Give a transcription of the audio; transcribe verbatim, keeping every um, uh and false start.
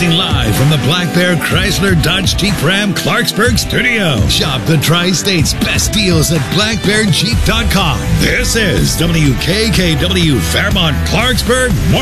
Broadcasting live from the Black Bear Chrysler Dodge Jeep Ram Clarksburg studio. Shop the Tri-State's best deals at black bear jeep dot com. This is W K K W Fairmont Clarksburg.